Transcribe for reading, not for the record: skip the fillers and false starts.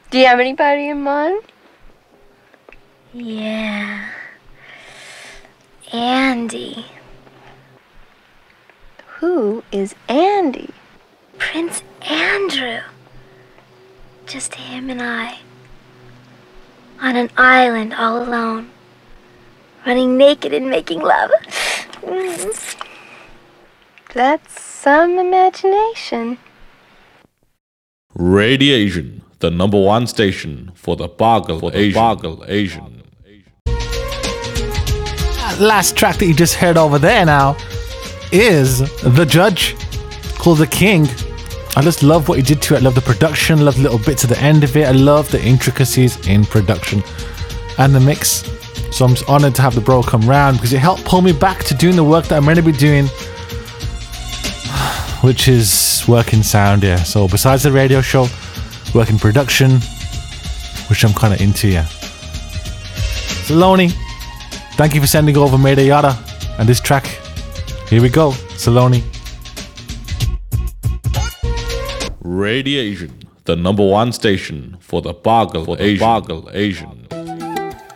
Do you have anybody in mind? Yeah. Andy. Who is Andy? Prince Andrew. Just him and I. On an island all alone. Running naked and making love. That's some imagination. Radiation, the number one station for the Boggle Asian. Last track that you just heard over there now is The Judge, called The King. I just love what he did to it. I love the production, love the little bits at the end of it. I love the intricacies in production and the mix. So I'm just honored to have the bro come round because it helped pull me back to doing the work that I'm meant to be doing, which is working sound, yeah. So besides the radio show, working production, which I'm kind of into, yeah. Saloni, thank you for sending over Mayday Yada and this track. Here we go, Saloni. Radiation, the number one station for the Boggle Asian.